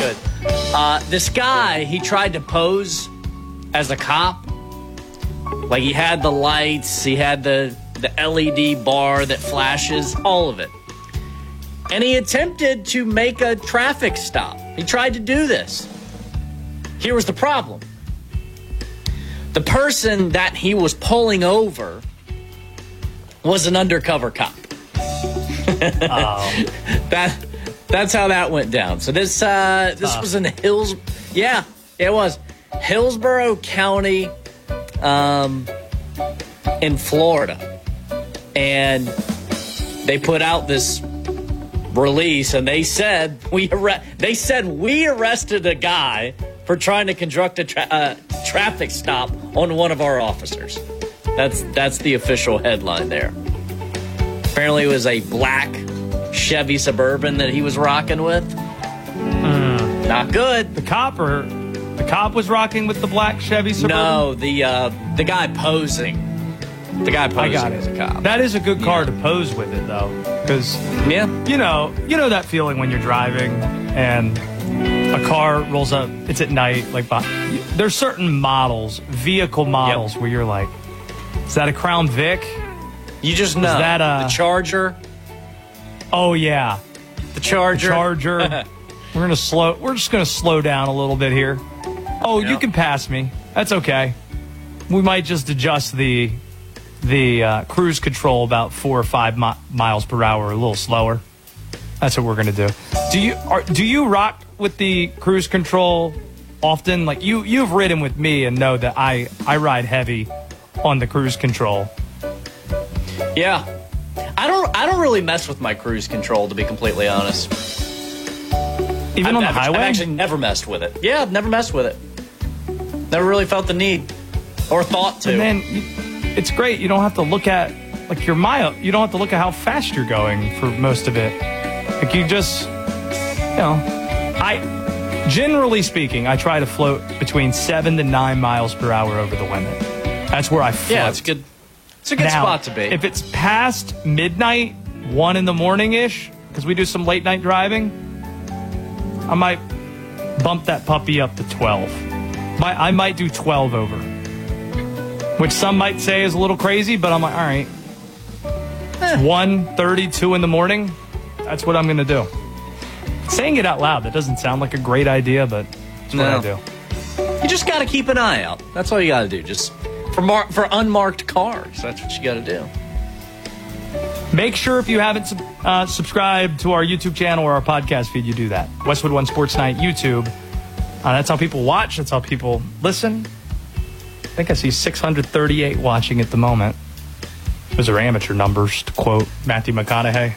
good. This guy, he tried to pose as a cop. Like, he had the lights, he had the LED bar that flashes, all of it. And he attempted to make a traffic stop. He tried to do this. Here was the problem. The person that he was pulling over was an undercover cop. That's how that went down. So this was in it was Hillsborough County, in Florida, and they put out this release, and they said we arrested a guy for trying to conduct a traffic stop on one of our officers. That's the official headline there. Apparently, it was a black Chevy Suburban that he was rocking with. Not good. The cop was rocking with the black Chevy Suburban? No, the guy posing. The guy posing as a cop. That is a good car to pose with it, though. Because, you know that feeling when you're driving and a car rolls up, it's at night. There's certain models, vehicle models, where you're like, is that a Crown Vic? You just know. Is that the Charger? Oh, yeah. The Charger. We're just gonna slow down a little bit here. Oh, you can pass me. That's okay. We might just adjust the cruise control about 4 or 5 miles per hour, a little slower. That's what we're gonna do. Do you rock with the cruise control often? Like you've ridden with me and know that I ride heavy on the cruise control. Yeah. I don't really mess with my cruise control, to be completely honest. Even on the highway? I've actually never messed with it. Yeah, I've never messed with it. Never really felt the need or thought to. And then it's great. You don't have to look at your mile. You don't have to look at how fast you're going for most of it. Like you just, generally speaking, I try to float between 7 to 9 miles per hour over the limit. That's where I float. Yeah, it's good. It's a good spot to be. If it's past midnight, 1 in the morning-ish, because we do some late night driving, I might bump that puppy up to 12. I might do 12 over, which some might say is a little crazy, but I'm like, all right. It's 1:32 in the morning. That's what I'm going to do. Saying it out loud, that doesn't sound like a great idea, but it's what I do. You just got to keep an eye out. That's all you got to do. Just for unmarked cars. That's what you got to do. Make sure if you haven't subscribed to our YouTube channel or our podcast feed, you do that. Westwood One Sports Night YouTube. That's how people watch. That's how people listen. I think I see 638 watching at the moment. Those are amateur numbers, to quote Matthew McConaughey.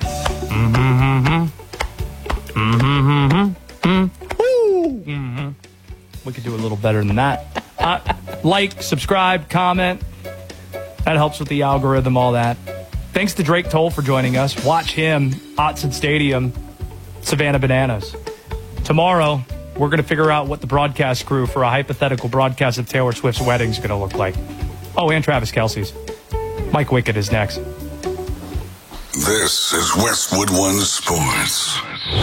We could do a little better than that. Like, subscribe, comment. That helps with the algorithm, all that. Thanks to Drake Toll for joining us. Watch him, Otson Stadium, Savannah Bananas. Tomorrow, we're going to figure out what the broadcast crew for a hypothetical broadcast of Taylor Swift's wedding is going to look like. Oh, and Travis Kelce's. Mike Wickett is next. This is Westwood One Sports.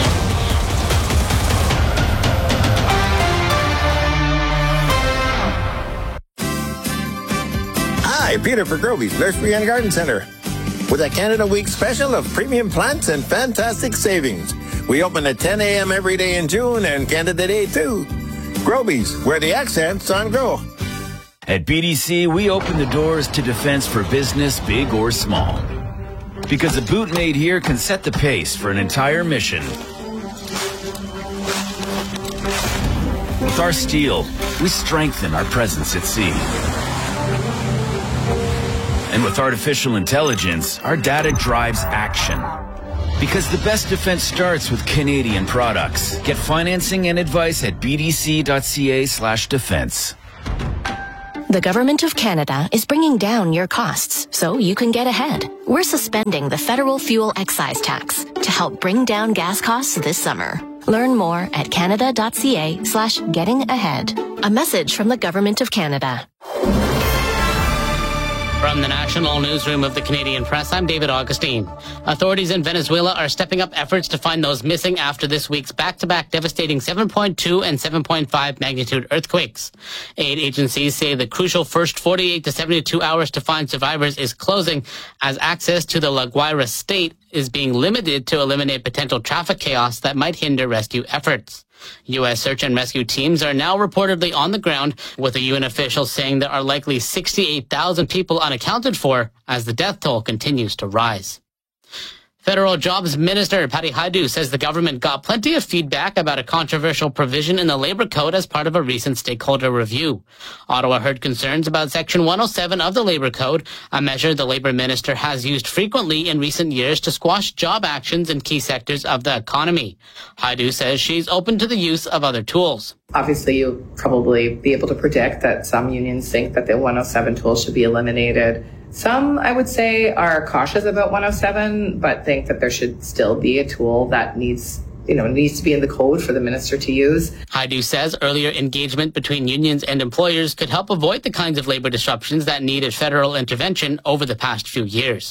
Hi, Peter for Groby's Nursery and Garden Center. With a Canada Week special of premium plants and fantastic savings. We open at 10 a.m. every day in June and Canada Day too. Groby's, where the accent's on grow. At BDC, we open the doors to defense for business, big or small. Because a boot made here can set the pace for an entire mission. With our steel, we strengthen our presence at sea. And with artificial intelligence, our data drives action. Because the best defense starts with Canadian products. Get financing and advice at bdc.ca/defense. The Government of Canada is bringing down your costs so you can get ahead. We're suspending the federal fuel excise tax to help bring down gas costs this summer. Learn more at canada.ca/getting ahead. A message from the Government of Canada. From the national newsroom of the Canadian Press, I'm David Augustine. Authorities in Venezuela are stepping up efforts to find those missing after this week's back-to-back devastating 7.2 and 7.5 magnitude earthquakes. Aid agencies say the crucial first 48 to 72 hours to find survivors is closing, as access to the La Guaira state is being limited to eliminate potential traffic chaos that might hinder rescue efforts. U.S. search and rescue teams are now reportedly on the ground, with a UN official saying there are likely 68,000 people unaccounted for as the death toll continues to rise. Federal Jobs Minister Patty Hajdu says the government got plenty of feedback about a controversial provision in the Labor Code as part of a recent stakeholder review. Ottawa heard concerns about Section 107 of the Labor Code, a measure the Labor Minister has used frequently in recent years to squash job actions in key sectors of the economy. Hajdu says she's open to the use of other tools. Obviously, you'll probably be able to predict that some unions think that the 107 tool should be eliminated. Some, I would say, are cautious about 107, but think that there should still be a tool that needs to be in the code for the minister to use. Hajdu says earlier engagement between unions and employers could help avoid the kinds of labor disruptions that needed federal intervention over the past few years.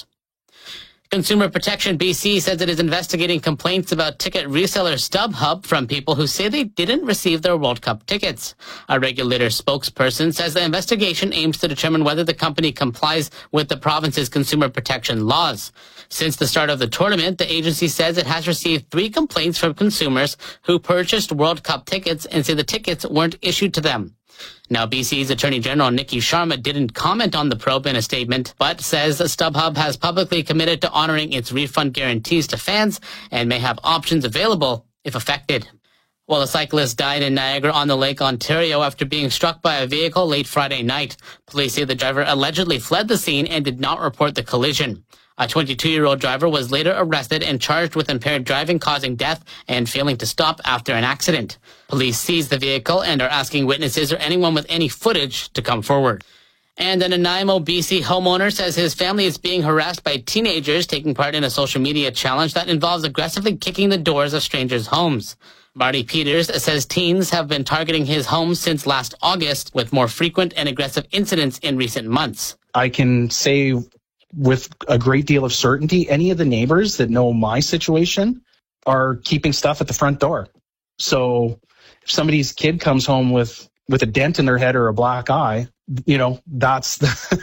Consumer Protection BC says it is investigating complaints about ticket reseller StubHub from people who say they didn't receive their World Cup tickets. A regulator spokesperson says the investigation aims to determine whether the company complies with the province's consumer protection laws. Since the start of the tournament, the agency says it has received 3 complaints from consumers who purchased World Cup tickets and say the tickets weren't issued to them. Now, BC's Attorney General Nikki Sharma didn't comment on the probe in a statement, but says StubHub has publicly committed to honoring its refund guarantees to fans and may have options available if affected. Well, a cyclist died in Niagara-on-the-Lake, Ontario, after being struck by a vehicle late Friday night. Police say the driver allegedly fled the scene and did not report the collision. A 22-year-old driver was later arrested and charged with impaired driving causing death and failing to stop after an accident. Police seized the vehicle and are asking witnesses or anyone with any footage to come forward. And an Nanaimo, BC homeowner says his family is being harassed by teenagers taking part in a social media challenge that involves aggressively kicking the doors of strangers' homes. Marty Peters says teens have been targeting his home since last August, with more frequent and aggressive incidents in recent months. I can say with a great deal of certainty, any of the neighbors that know my situation are keeping stuff at the front door. So if somebody's kid comes home with a dent in their head or a black eye, that's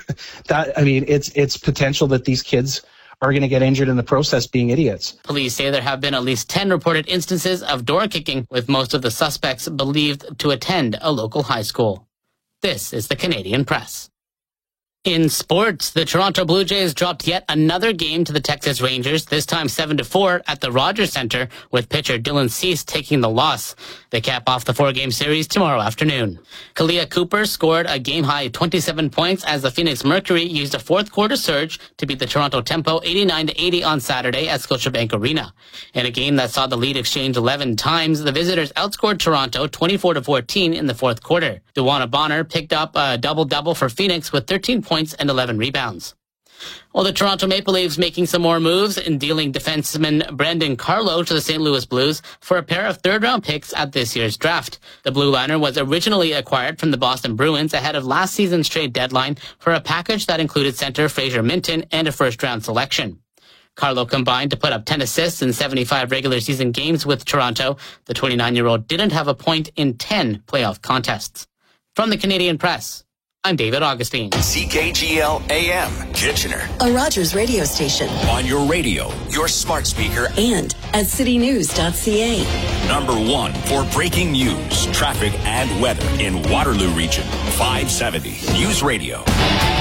it's potential that these kids are going to get injured in the process being idiots. Police say there have been at least 10 reported instances of door kicking, with most of the suspects believed to attend a local high school. This is the Canadian Press. In sports, the Toronto Blue Jays dropped yet another game to the Texas Rangers, this time 7-4 at the Rogers Centre, with pitcher Dylan Cease taking the loss. They cap off the 4-game series tomorrow afternoon. Kalia Cooper scored a game-high 27 points as the Phoenix Mercury used a fourth-quarter surge to beat the Toronto Tempo 89-80 on Saturday at Scotiabank Arena. In a game that saw the lead exchange 11 times, the visitors outscored Toronto 24-14 in the fourth quarter. Duwana Bonner picked up a double-double for Phoenix with 13 points and 11 rebounds. Well, the Toronto Maple Leafs making some more moves in dealing defenseman Brandon Carlo to the St. Louis Blues for a pair of third-round picks at this year's draft. The blue liner was originally acquired from the Boston Bruins ahead of last season's trade deadline for a package that included center Fraser Minton and a first-round selection. Carlo combined to put up 10 assists in 75 regular season games with Toronto. The 29-year-old didn't have a point in 10 playoff contests. From the Canadian Press, I'm David Augustine. CKGL AM, Kitchener. A Rogers radio station. On your radio, your smart speaker, and at citynews.ca. Number 1 for breaking news, traffic, and weather in Waterloo Region. 570 News Radio.